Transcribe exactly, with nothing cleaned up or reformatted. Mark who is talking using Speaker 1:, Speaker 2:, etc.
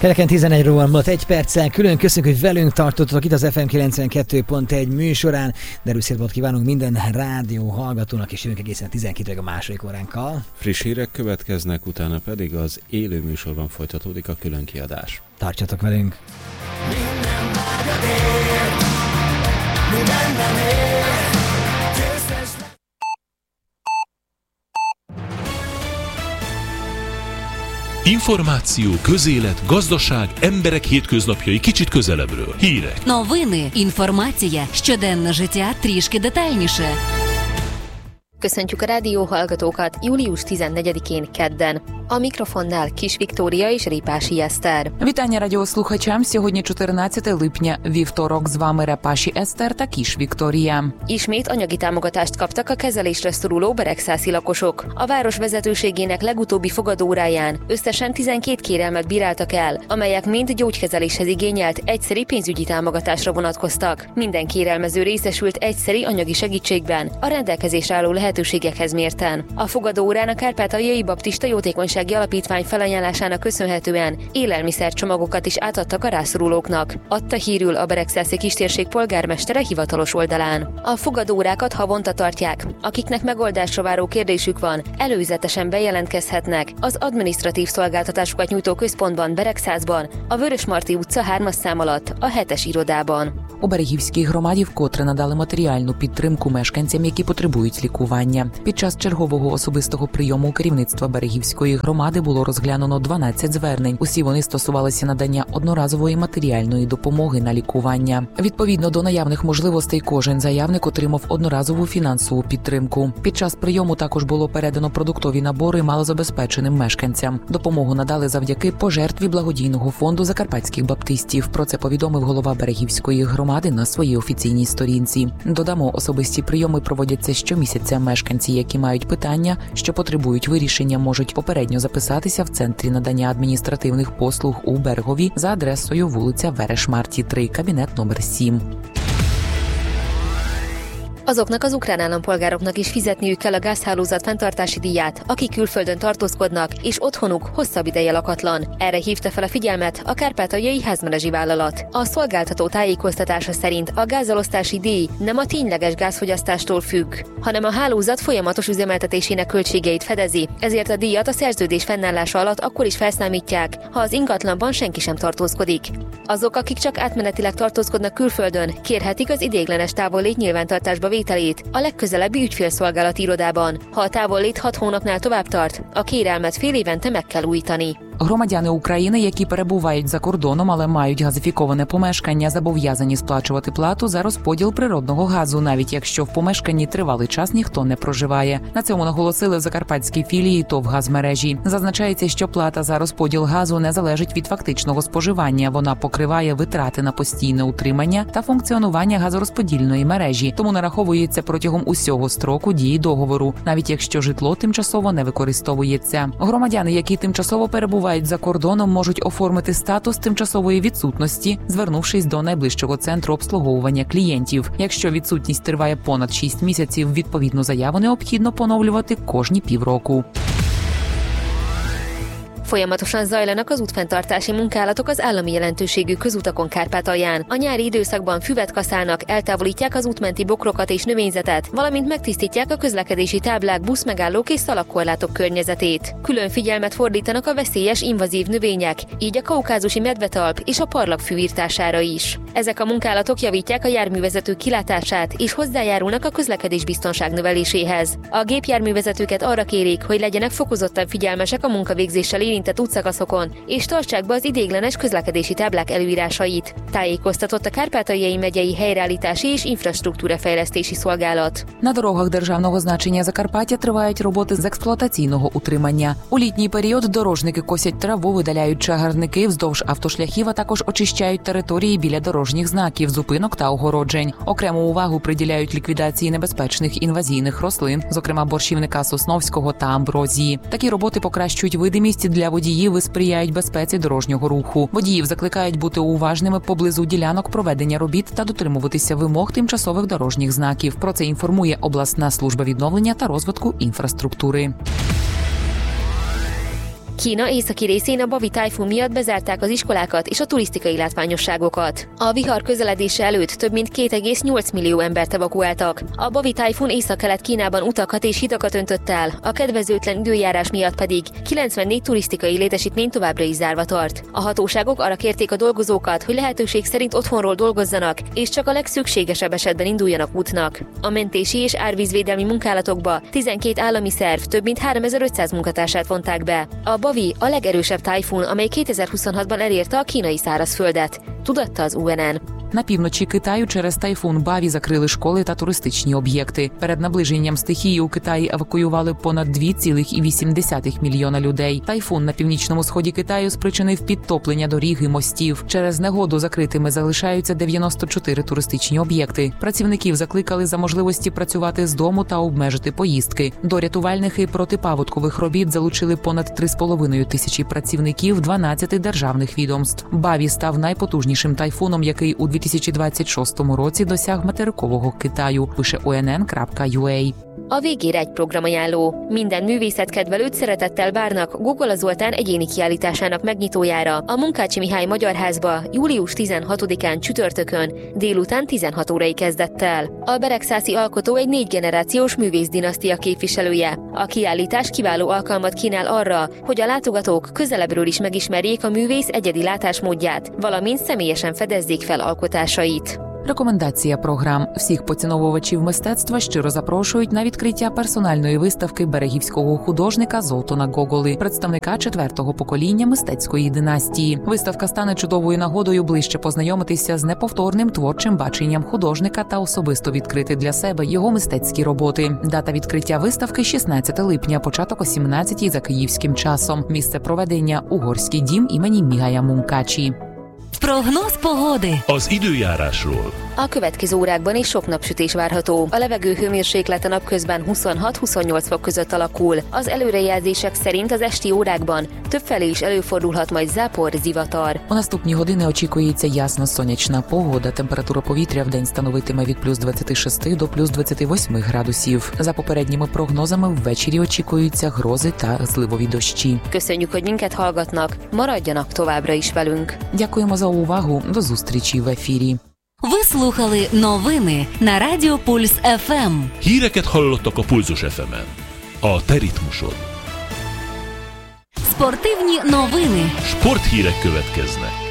Speaker 1: Kereken tizenegy múlott egy perccel. Külön köszönjük, hogy velünk tartottatok itt az ef em kilencvenkettő pont egy műsorán. Derűszérbot kívánunk minden rádió hallgatónak, és jövünk egészen tizenkét a második óránkkal.
Speaker 2: Friss hírek következnek, utána pedig az élő műsorban folytatódik a külön kiadás.
Speaker 1: Tartsatok velünk!
Speaker 3: Minden vágyadért, minden nem ér.
Speaker 4: Információ, közélet, gazdaság, emberek hétköznapjai kicsit közelebbről. Hírek.
Speaker 5: Новини, інформація, щоденне життя трішки детальніше.
Speaker 6: Köszöntjük a rádió hallgatókat július tizennegyedikén kedden. A mikrofonnál Kis Viktória és Ріпаші Естер.
Speaker 7: Вітання радіослухачам. Сьогодні чотирнадцяте липня, вівторок. З вами Ріпаші Естер та Кis Viktória.
Speaker 6: Ismét anyagi támogatást kaptak a kezelésre szoruló beregszászi lakosok. A város vezetőségének legutóbbi fogadóóráján összesen tizenkét kérelmet bíráltak el, amelyek mind gyógykezeléshez igényelt egyszeri pénzügyi támogatásra vonatkoztak. Minden kérelmező részesült egyszeri anyagi segítségben a rendelkezésre álló lehetőségekhez mérten. A fogadóórán a Kárpátaljai Baptista Jótékonysági Alapítvány felajánlásának köszönhetően élelmiszercsomagokat is átadtak a rászorulóknak, adta hírül a Beregszászi kistérség polgármestere hivatalos oldalán. A fogadóórákat havonta tartják. Akiknek megoldásra váró kérdésük van, előzetesen bejelentkezhetnek az adminisztratív szolgáltatásokat nyújtó központban Beregszászban, a Vörösmarty utca hármas szám alatt, a hetes irodában.
Speaker 7: У Берегівській громаді вкотре надали матеріальну підтримку мешканцям, які потребують лікування. Під час чергового особистого прийому керівництва Берегівської громади було розглянуто дванадцять звернень. Усі вони стосувалися надання одноразової матеріальної допомоги на лікування. Відповідно до наявних можливостей, кожен заявник отримав одноразову фінансову підтримку. Під час прийому також було передано продуктові набори малозабезпеченим мешканцям. Допомогу надали завдяки пожертві благодійного фонду закарпатських баптистів. Про це повідомив голова Берегівської громади на своїй офіційній сторінці. Додамо, особисті прийоми проводяться щомісяця. Мешканці, які мають питання, що потребують вирішення, можуть попередньо записатися в Центрі надання адміністративних послуг у Берегові за адресою вулиця Верешмарті, три, кабінет номер сім.
Speaker 6: Azoknak az ukrán állampolgároknak is fizetniük kell a gázhálózat fenntartási díját, akik külföldön tartózkodnak, és otthonuk hosszabb ideje lakatlan. Erre hívta fel a figyelmet a kárpátaljai házmenedzsi vállalat. A szolgáltató tájékoztatása szerint a gázelosztási díj nem a tényleges gázfogyasztástól függ, hanem a hálózat folyamatos üzemeltetésének költségeit fedezi, ezért a díjat a szerződés fennállása alatt akkor is felszámítják, ha az ingatlanban senki sem tartózkodik. Azok, akik csak átmenetileg tartózkodnak külföldön, kérhetik az ideiglenes távollét nyilvántartásba vételét a legközelebbi ügyfélszolgálati irodában. Ha a távollét hat hónapnál tovább tart, a kérelmet fél évente meg kell újítani.
Speaker 7: Громадяни України, які перебувають за кордоном, але мають газифіковане помешкання, зобов'язані сплачувати плату за розподіл природного газу, навіть якщо в помешканні тривалий час ніхто не проживає. На цьому наголосили в закарпатській філії ТОВ «Газмережі». Зазначається, що плата за розподіл газу не залежить від фактичного споживання. Вона покриває витрати на постійне утримання та функціонування газорозподільної мережі, тому нараховується протягом усього строку дії договору, навіть якщо житло тимчасово не використовується. Громадяни, які тимчасово перебувають за кордоном, можуть оформити статус тимчасової відсутності, звернувшись до найближчого центру обслуговування клієнтів. Якщо відсутність триває понад шість місяців, відповідну заяву необхідно поновлювати кожні півроку.
Speaker 6: Folyamatosan zajlanak az útfenntartási munkálatok az állami jelentőségű közutakon Kárpátalján. A nyári időszakban füvet kaszálnak, eltávolítják az útmenti bokrokat és növényzetet, valamint megtisztítják a közlekedési táblák, buszmegállók és szalagkorlátok környezetét. Külön figyelmet fordítanak a veszélyes invazív növények, így a kaukázusi medvetalp és a parlagfű írtására is. Ezek a munkálatok javítják a járművezetők kilátását és hozzájárulnak a közlekedésbiztonság növeléséhez. A gépjárművezetőket arra kérik, hogy legyenek fokozottan figyelmesek a munkavégzéssel érintett útszakaszokon, és tartsák be az ideiglenes közlekedési táblák előírásait. Tájékoztatott a Kárpátaljai megyei helyreállítási és інфраструктурифejlesztési szolgálat.
Speaker 7: На дорогах державного значення Закарпаття тривають роботи з експлуатаційного утримання. У літній період дорожники косять траву, видаляють чагарники вздовж автошляхів, а також очищають території біля дорожніх знаків, зупинок та огороджень. Окрему увагу приділяють ліквідації небезпечних інвазійних рослин, зокрема борщівника сосновського та амброзії. Такі роботи покращують видимість для водіїв і сприяють безпеці дорожнього руху. Водіїв закликають бути уважними поблизу ділянок проведення робіт та дотримуватися вимог тимчасових дорожніх знаків. Про це інформує обласна служба відновлення та розвитку інфраструктури.
Speaker 6: Kína északi részén a Bavi tájfun miatt bezárták az iskolákat és a turisztikai látványosságokat. A vihar közeledése előtt több mint két egész nyolc millió embert evakuáltak. A Bavi tájfun észak-kelet Kínában utakat és hitakat öntött el, a kedvezőtlen időjárás miatt pedig kilencvennégy turisztikai létesítmény továbbra is zárva tart. A hatóságok arra kérték a dolgozókat, hogy lehetőség szerint otthonról dolgozzanak, és csak a legszükségesebb esetben induljanak útnak. A mentési és árvízvédelmi munkálatokba tizenkét állami szerv több mint háromezer-ötszáz munkatársát vonták be. A Bavi a legerősebb tájfun, amely kétezer-huszonhatban elérte a kínai szárazföldet, tudatta az у ен ен.
Speaker 7: На півночі Китаю через тайфун Баві закрили школи та туристичні об'єкти. Перед наближенням стихії у Китаї евакуювали понад два цілих вісім десятих мільйона людей. Тайфун на північному сході Китаю спричинив підтоплення доріг і мостів. Через негоду закритими залишаються дев'яносто чотири туристичні об'єкти. Працівників закликали за можливості працювати з дому та обмежити поїздки. До рятувальних і протипаводкових робіт залучили понад три з половиною тисячі працівників дванадцяти державних відомств. Баві став найпотужнішим тайфуном, який у дві twenty twenty-six році досяг материкового Китаю, пише у ен ен крапка ю ей.
Speaker 6: A végére egy programajánló. Minden művészetkedvelőt szeretettel várnak Gogola Zoltán egyéni kiállításának megnyitójára a Munkácsi Mihály Magyar Házba július tizenhatodikán csütörtökön délután tizenhat órai kezdettel. A beregszászi alkotó egy négy generációs művészdinasztia képviselője. A kiállítás kiváló alkalmat kínál arra, hogy a látogatók közelebbről is megismerjék a művész egyedi látásmódját, valamint személyesen fedezzék fel alkotásait.
Speaker 7: Рекомендація програм. Всіх поціновувачів мистецтва щиро запрошують на відкриття персональної виставки берегівського художника Золтана Гоголи, представника четвертого покоління мистецької династії. Виставка стане чудовою нагодою ближче познайомитися з неповторним творчим баченням художника та особисто відкрити для себе його мистецькі роботи. Дата відкриття виставки – шістнадцяте липня, початок о сімнадцятій за київським часом. Місце проведення – Угорський дім імені Міhály Munkácsi.
Speaker 5: Прогноз pogody.
Speaker 4: Az időjárásról.
Speaker 6: A következő órákban is sok napsütés várható. A levegő hőmérséklete napközben huszonhat-huszonnyolc fok között alakul. Az előrejelzések szerint az esti órákban többfelé is előfordulhat majd zápor, zivatar.
Speaker 7: У наступні години очікується ясна сонячна погода. Температура повітря вдень становитиме від плюс двадцять шість до плюс двадцять вісім градусів. За попередніми прогнозами, ввечері очікуються грози та зливові дощі.
Speaker 6: Köszönjük, hogy minket hallgatnak. Maradjanak továbbra is velünk.
Speaker 7: Дякуємо за увагу. До зустрічі в ефірі.
Speaker 5: Ви слухали новини на Радіо Пульс еф ем.
Speaker 4: Híreket hallottak a Pulzus еф ем-en. A te ritmusod.
Speaker 5: Спортивні новини.
Speaker 4: Sporthírek következnek.